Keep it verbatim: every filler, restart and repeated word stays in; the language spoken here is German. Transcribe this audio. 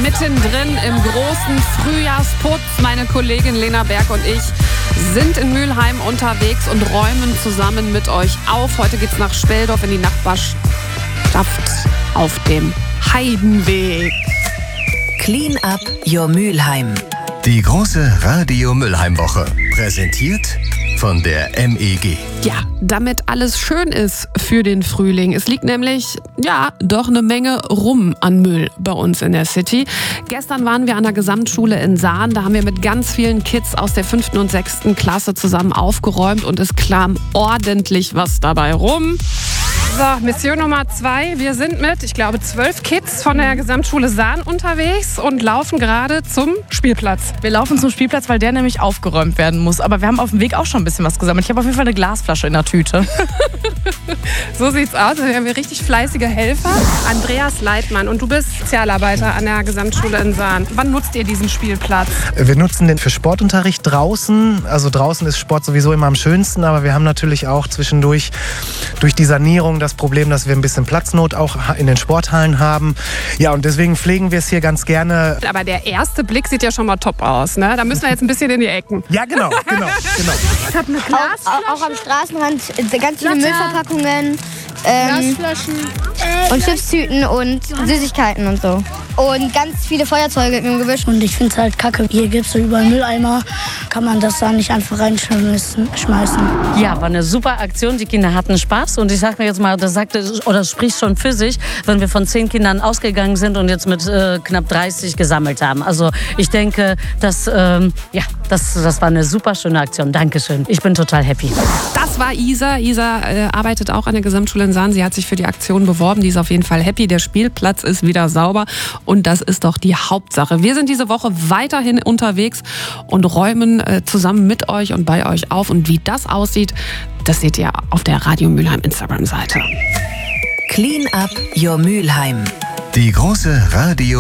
mittendrin im großen Frühjahrsputz. Meine Kollegin Lena Berg und ich sind in Mülheim unterwegs und räumen zusammen mit euch auf. Heute geht's nach Speldorf in die Nachbarschaft auf dem Heidenweg. Clean up your Mülheim. Die große Radio Mülheim Woche, präsentiert von der M E G. Ja, damit alles schön ist für den Frühling. Es liegt nämlich, ja, doch eine Menge rum an Müll bei uns in der City. Gestern waren wir an der Gesamtschule in Sahn. Da haben wir mit ganz vielen Kids aus der fünften und sechsten Klasse zusammen aufgeräumt und es kam ordentlich was dabei rum. So, Mission Nummer zwei. Wir sind mit, ich glaube, zwölf Kids von der Gesamtschule Sahn unterwegs und laufen gerade zum Spielplatz. Wir laufen zum Spielplatz, weil der nämlich aufgeräumt werden muss. Aber wir haben auf dem Weg auch schon ein bisschen was gesammelt. Ich habe auf jeden Fall eine Glasflasche in der Tüte. So sieht's aus. Wir haben richtig fleißige Helfer. Andreas Leitmann, und du bist Sozialarbeiter an der Gesamtschule in Sahn. Wann nutzt ihr diesen Spielplatz? Wir nutzen den für Sportunterricht draußen. Also draußen ist Sport sowieso immer am schönsten, aber wir haben natürlich auch zwischendurch durch die Sanierung das Problem, dass wir ein bisschen Platznot auch in den Sporthallen haben. Ja, und deswegen pflegen wir es hier ganz gerne. Aber der erste Blick sieht ja schon mal top aus, ne? Da müssen wir jetzt ein bisschen in die Ecken. Ja, genau, genau, genau. Ich habe eine Glasflasche. Auch, auch am Straßenrand ganz viele Müllverpackungen. Ähm, Glasflaschen. Und Chipstüten und Süßigkeiten und so. Und ganz viele Feuerzeuge im Gebüsch. Und ich finde es halt kacke. Hier gibt es so überall Mülleimer. Kann man das da nicht einfach reinschmeißen? Ja, war eine super Aktion. Die Kinder hatten Spaß. Und ich sag mir jetzt mal, das sagte oder spricht schon für sich, wenn wir von zehn Kindern ausgegangen sind und jetzt mit äh, knapp dreißig gesammelt haben. Also ich denke, dass, ähm, ja, das, das war eine super schöne Aktion. Dankeschön. Ich bin total happy. Das war Isa. Isa äh, arbeitet auch an der Gesamtschule in Sahn. Sie hat sich für die Aktion beworben. Die ist auf jeden Fall happy. Der Spielplatz ist wieder sauber. Und das ist doch die Hauptsache. Wir sind diese Woche weiterhin unterwegs und räumen äh, zusammen mit euch und bei euch auf. Und wie das aussieht, das seht ihr auf der Radio Mülheim Instagram-Seite. Clean up your Mülheim. Die große Radio